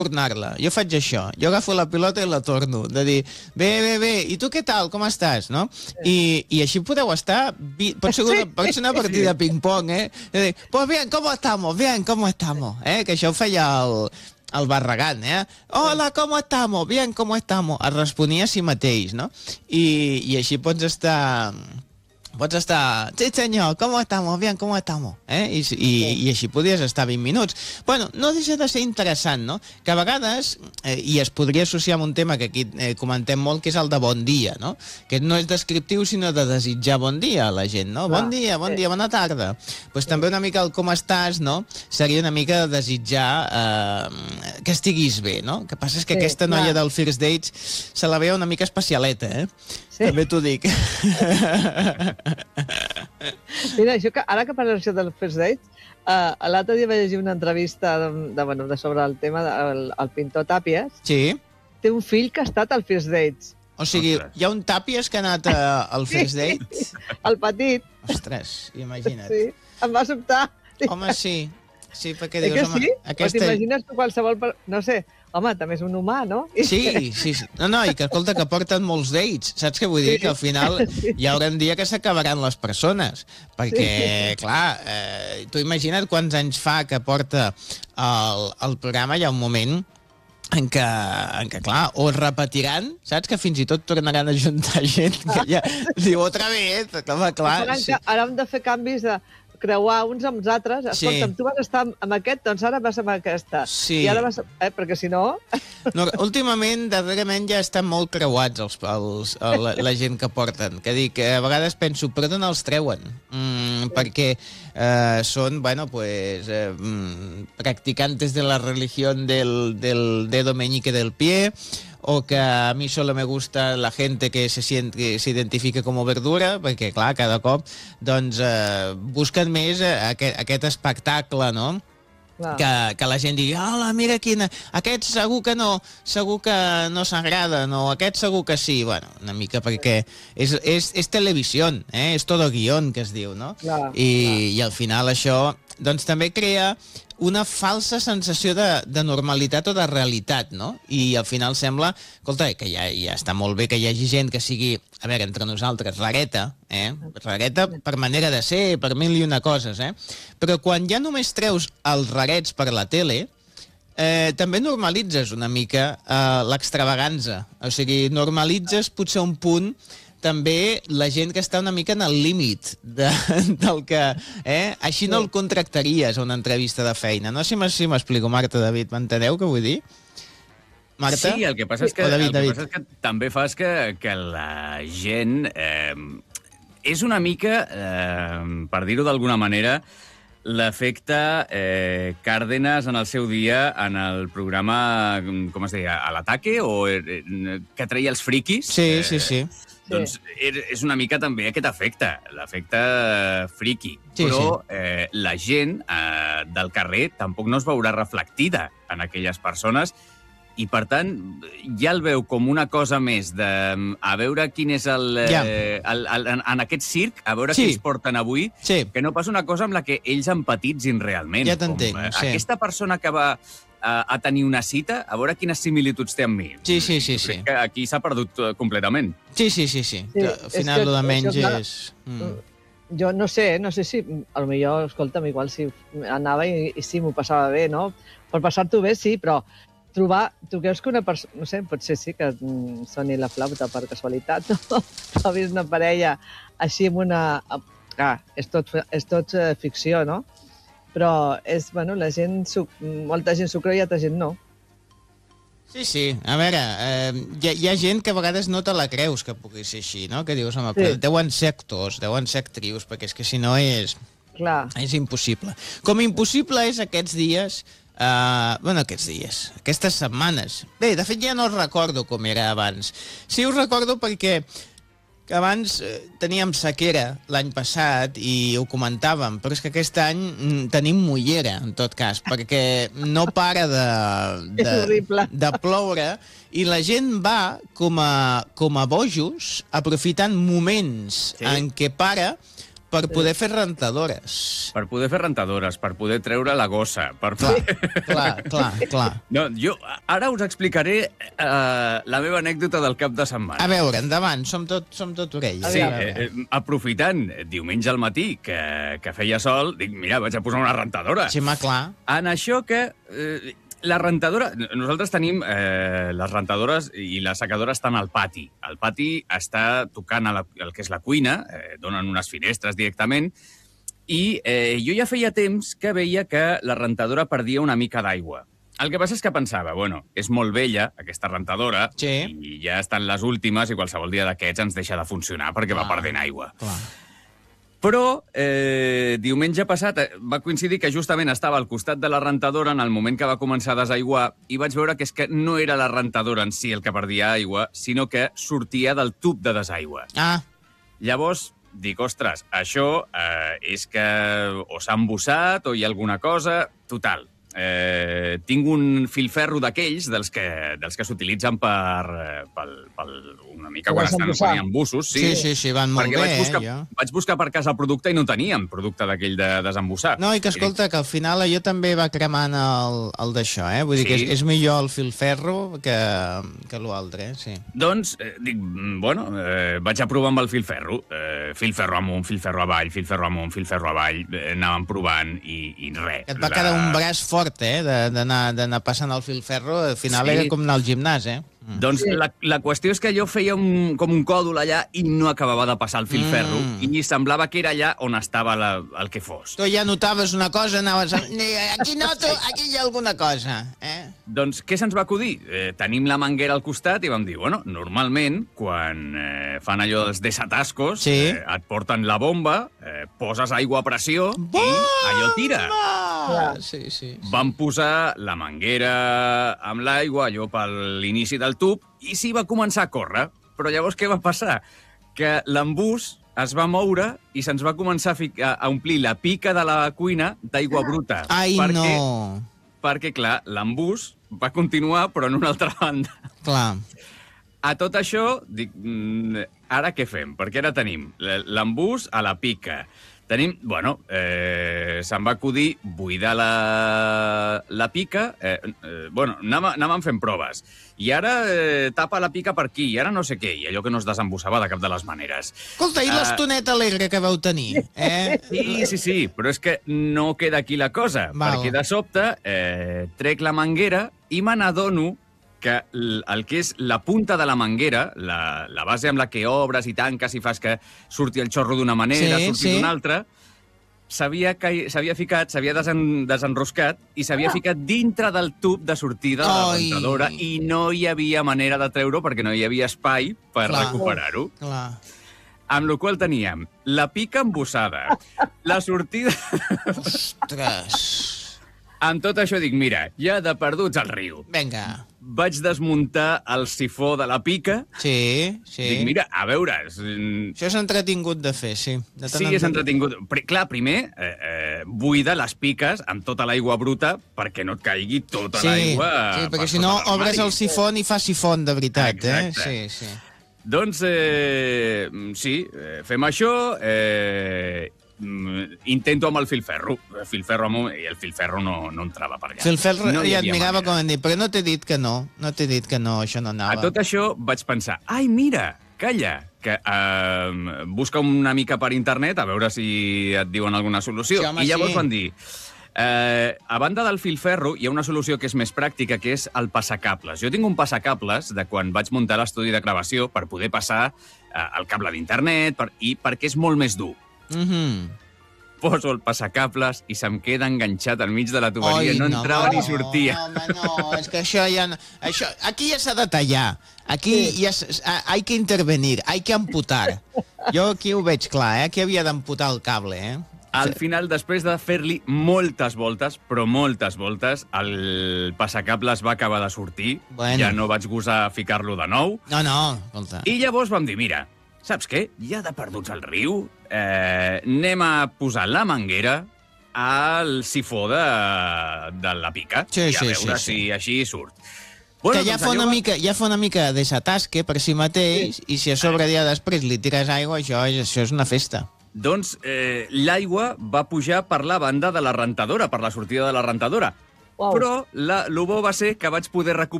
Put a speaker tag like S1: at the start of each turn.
S1: tornar-la. Jo faig això. Jo agafo la pilota i la torno. De dir, bé, i tu què tal? Com estàs? No? I així podeu estar... Pot ser una partida de ping-pong, De dir, pues bien, ¿cómo estamos? Bien, ¿cómo estamos? Que això ho feia el Barragán, Hola, ¿cómo estamos? Bien, ¿cómo estamos? Es responia a si mateix, no? I així pots estar... sí senyor, ¿cómo estamos? Bien, ¿cómo estamos? I així podies estar 20 minuts. Bueno, no deixa de ser interessant, no? Que a vegades, i es podria associar amb un tema que aquí comentem molt, que és el de bon dia, no? Que no és descriptiu, sinó de desitjar bon dia a la gent, no? Bon dia, bona tarda. Doncs també una mica el com estàs, no? Seria una mica de desitjar que estiguis bé, no? El que passa és que aquesta noia del First Dates se la veu una mica especialeta, També t'ho dic.
S2: Mira, ara que parles del First Dates, l'altre dia vaig llegir una entrevista sobre el tema del pintor Tàpies.
S1: Sí.
S2: Té un fill que ha estat al First Dates.
S1: O sigui, hi ha un Tàpies que ha anat al First Dates?
S2: El petit.
S1: Ostres, imagina't.
S2: Sí, em va sobtar.
S1: Home, sí. Sí, perquè dius,
S2: home... T'imagines tu qualsevol... No sé, home, també és un humà, no?
S1: Sí. No, i que escolta, que porten molts dates. Saps què vull dir? Que al final hi haurà un dia que s'acabaran les persones. Perquè, clar, tu imagina't quants anys fa que porta el programa, hi ha un moment en què, clar, o es repetiran, saps? Que fins i tot tornaran a juntar gent que ja diu otra vez. Clar,
S2: sí. Ara hem de fer canvis de creuar uns amb els altres. Escolta'm, tu vas estar amb aquest, doncs ara vas amb aquesta.
S1: Sí.
S2: I ara vas... perquè si no...
S1: Últimament, darrerament, ja estan molt creuats la gent que porten. Que dic, a vegades penso, per on els treuen? Perquè són, bueno, pues, practicantes de la religión del dedo meñique del pie, o que a mi solo me gusta la gente que se identifica com a verdura, perquè, clar, cada cop doncs, busquen més aquest espectacle, no? Que la gent digui, hola, mira quina... Aquest segur que no s'agrada, no, aquest segur que sí. Bueno, una mica perquè és televisió, és todo guión, que es diu, no? I al final això doncs també crea una falsa sensació de normalitat o de realitat, no? I al final sembla, escolta, que ja està molt bé que hi hagi gent que sigui, a veure, entre nosaltres, rareta, rareta per manera de ser, per mil i una coses, però quan ja només treus els rarets per la tele, també normalitzes una mica l'extravaganza. O sigui, normalitzes potser un punt també la gent que està una mica en el límit del que... Així no el contractaries a una entrevista de feina. No sé si m'explico, Marta, David, m'enteneu què vull dir? Marta?
S3: Sí, el que passa és que també fas que la gent és una mica, per dir-ho d'alguna manera, l'efecte Cárdenas en el seu dia en el programa, com es deia, A l'ataque, o que treia els friquis.
S1: Sí.
S3: Doncs és una mica també aquest efecte, l'efecte friqui. Però la gent del carrer tampoc no es veurà reflectida en aquelles persones i, per tant, ja el veu com una cosa més de a veure quin és en aquest circ, a veure què ens porten avui, que no pas una cosa amb la que ells empatitzin realment.
S1: Ja t'entenc, sí.
S3: Aquesta persona que va a tenir una cita, a veure quines similituds té amb mi.
S1: Sí.
S3: Crec que aquí s'ha perdut completament.
S1: Sí. Al final, el de menys és...
S2: Jo no sé si, potser, escolta'm, igual si anava i sí, m'ho passava bé, no? Per passar-t'ho bé, sí, però trobar... Tu creus que una persona... No sé, potser sí que soni la flauta per casualitat, no? Trobis una parella així amb una... Clar, és tot ficció, no? Però és, bueno, molta gent s'ho creu i altra gent no.
S1: Sí. A veure, hi ha gent que a vegades no te la creus que pugui ser així, no? Que dius, home, deuen ser actors, deuen ser actrius, perquè és que si no és impossible. Com impossible és aquests dies... aquestes setmanes. Bé, de fet ja no recordo com era abans. Sí, ho recordo perquè abans teníem sequera l'any passat i ho comentàvem, però és que aquest any tenim mullera, en tot cas, perquè no para de ploure i la gent va com a bojos aprofitant moments en què para Per poder fer rentadores.
S3: Per poder fer rentadores, per poder treure la gossa, per poder...
S1: Clar.
S3: No, jo ara us explicaré la meva anècdota del cap de setmana.
S1: A veure, endavant, som tot orelles.
S3: Sí, aprofitant diumenge al matí que feia sol, dic, mira, vaig a posar una rentadora.
S1: Sí, home, clar.
S3: En això que... la rentadora... Nosaltres tenim les rentadores i la secadora estan al pati. El pati està tocant el que és la cuina, donen unes finestres directament, i jo ja feia temps que veia que la rentadora perdia una mica d'aigua. El que passa és que pensava, bueno, és molt vella, aquesta rentadora, i ja estan les últimes, i qualsevol dia d'aquests ens deixa de funcionar perquè va perdent aigua.
S1: Clar.
S3: Però diumenge passat va coincidir que justament estava al costat de la rentadora en el moment que va començar a desaiguar i vaig veure que és que no era la rentadora en si el que perdia aigua, sinó que sortia del tub de desaigua. Llavors, dic, ostres, això és que o s'ha embussat o hi ha alguna cosa... Total, tinc un filferro d'aquells, dels que s'utilitzen per una mica quan hi ha embussos.
S1: Sí, van molt bé.
S3: Vaig buscar per casa el producte i no teníem producte d'aquell de desembussar.
S1: No, i que escolta, que al final allò també va cremant el d'això, Vull dir que és millor el filferro que l'altre, sí.
S3: Doncs, dic, bueno, vaig a provar amb el filferro. Filferro amunt, filferro avall, filferro amunt, filferro avall. Anàvem provant i res.
S1: Et va quedar un braç fort, d'anar passant el filferro. Al final era com anar al gimnàs,
S3: Doncs la qüestió és que jo feia com un còdol allà i no acabava de passar el filferro i semblava que era allà on estava el que fos.
S1: Tu ja notaves una cosa, anaves... Aquí noto, aquí hi ha alguna cosa.
S3: Doncs què se'ns va acudir? Tenim la manguera al costat i vam dir, bueno, normalment, quan fan allò dels desatascos, et porten la bomba, poses aigua a pressió i allò tira.
S1: Sí.
S3: Vam posar la manguera amb l'aigua, allò per l'inici del tub, i sí, va començar a córrer. Però llavors què va passar? Que l'embús es va moure i se'ns va començar a omplir la pica de la cuina d'aigua bruta.
S1: Ai, no!
S3: Perquè, clar, l'embús va continuar, però en una altra banda.
S1: Clar.
S3: A tot això, dic, ara què fem? Perquè ara tenim l'embús a la pica. Tenim, bueno, se'm va acudir buidar la pica. Bueno, anàvem fent proves. I ara tapa la pica per aquí, i ara no sé què, i allò que no es desembussava de cap de les maneres.
S1: Escolta, i l'estoneta alegre que vau tenir?
S3: Sí, però és que no queda aquí la cosa, perquè de sobte trec la manguera i me n'adono que el que és la punta de la manguera, la base amb la que obres i tanques i fas que surti el xorro d'una manera, surti d'una altra, s'havia ficat, s'havia desenroscat i s'havia ficat dintre del tub de sortida de la rentadora i no hi havia manera de treure-ho perquè no hi havia espai per recuperar-ho. Amb la qual teníem la pica embussada, la sortida...
S1: Ostres!
S3: Amb tot això dic, mira, ja de perduts al riu.
S1: Vinga.
S3: Vaig desmuntar el sifó de la pica.
S1: Sí.
S3: Dic, mira, a veure...
S1: Això és entretingut de fer, sí.
S3: Sí, és entretingut. Clar, primer, buida les piques amb tota l'aigua bruta perquè no et caigui tota l'aigua...
S1: Sí, perquè si no obres el sifó i fa sifó de veritat,
S3: Exacte.
S1: Sí.
S3: Doncs, sí, fem això... intento amb el filferro amunt, i el filferro no entrava per allà.
S1: Filferro ja et mirava com en dir, però no t'he dit que no, això no anava.
S3: A tot això vaig pensar, ai, mira, calla, que busca una mica per internet a veure si et diuen alguna solució. I llavors van dir, a banda del filferro hi ha una solució que és més pràctica, que és el passacables. Jo tinc un passacables de quan vaig muntar l'estudi de gravació per poder passar el cable d'internet i perquè és molt més dur. Poso el passacables i se'm queda enganxat al mig de la tuberia. No entrava ni sortia.
S1: No, és que això ja... Aquí ja s'ha de tallar. Aquí ja hay que intervenir, hay que amputar. Jo aquí ho veig clar, aquí havia d'amputar el cable,
S3: Al final, després de fer-li moltes voltes, però moltes voltes, el passacables va acabar de sortir. Ja no vaig gosar ficar-lo de nou.
S1: No, escolta.
S3: I llavors vam dir, mira, saps què? Ja de perduts al riu, anem a posar la manguera al sifó de la pica i a veure si així surt.
S1: Que ja fa una mica de desatasque per si mateix i si a sobre ja després li tires aigua, això és una festa.
S3: Doncs l'aigua va pujar per la banda de la rentadora, per la sortida de la rentadora.
S2: Uau.
S3: Però el bo va ser que vaig poder recuperar